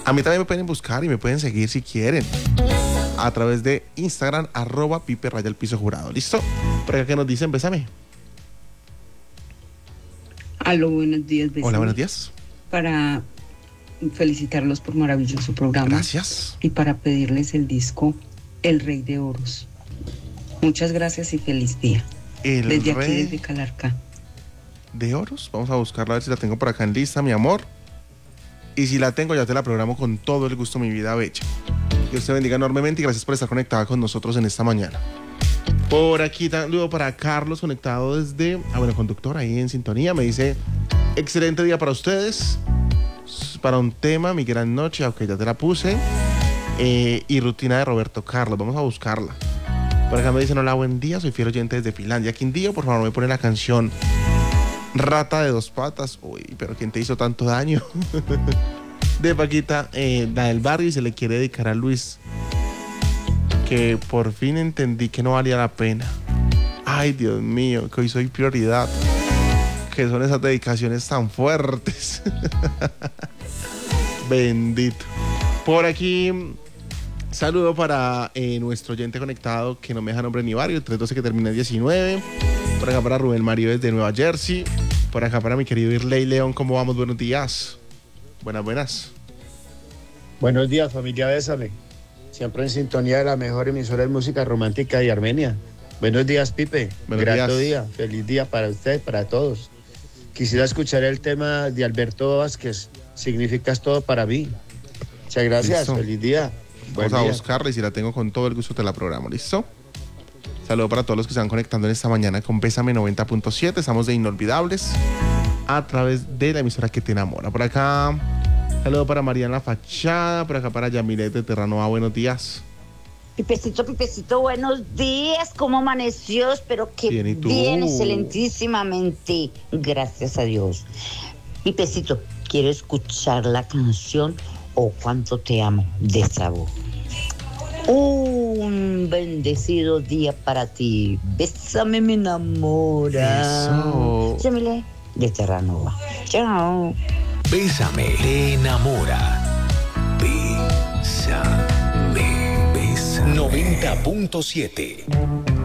A mí también me pueden buscar y me pueden seguir si quieren a través de Instagram, @pipe_jurado. ¿Listo? Por acá que nos dicen, bésame. Aló, buenos días, vecino. Hola, buenos días. Para felicitarlos por maravilloso programa. Gracias. Y para pedirles el disco El Rey de Oros. Muchas gracias y feliz día. Desde aquí, desde Calarcá. ¿De Oros? Vamos a buscarla a ver si la tengo por acá en lista, mi amor. Y si la tengo, ya te la programo con todo el gusto, mi vida bella. Que Dios te bendiga enormemente y gracias por estar conectada con nosotros en esta mañana. Por aquí, luego para Carlos, conectado desde... conductor ahí en sintonía. Me dice, excelente día para ustedes. Para un tema, mi gran noche, aunque ya te la puse. Y rutina de Roberto Carlos. Vamos a buscarla. Por acá me dicen, hola, buen día. Soy fiel oyente desde Finlandia. Quindío, por favor, me pone la canción Rata de dos patas. Uy, pero ¿quién te hizo tanto daño? De Paquita, la del barrio, y se le quiere dedicar a Luis, que por fin entendí que no valía la pena. Ay, Dios mío, que hoy soy prioridad. Que son esas dedicaciones tan fuertes. Bendito. Por aquí, saludo para nuestro oyente conectado que no me deja nombre ni barrio, el 312 que termina en 19. Por acá para Rubén Mario desde Nueva Jersey. Por acá para mi querido Irley León, ¿cómo vamos? Buenos días. Buenas. Buenos días, familia Bésame. Siempre en sintonía de la mejor emisora de música romántica de Armenia. Buenos días, Pipe. Grato día. Feliz día para usted, para todos. Quisiera escuchar el tema de Alberto Vázquez, Significas todo para mí. Muchas gracias. ¿Listo? Feliz día. Vamos a buscarla y si la tengo con todo el gusto te la programo. ¿Listo? Saludo para todos los que se van conectando en esta mañana con Bésame 90.7. Estamos de Inolvidables a través de la emisora que te enamora. Por acá, saludo para Mariana Fachada. Por acá para Yamilet de Terranova. Buenos días. Pipecito, buenos días. ¿Cómo amaneció? Espero que bien, excelentísimamente. Gracias a Dios. Pipecito, quiero escuchar la canción Oh, cuánto te amo, de Sabor. Un bendecido día para ti. Bésame, me enamora. Eso. Yamile de Terranova. Chao. Bésame, te enamora. Bésame. 90.7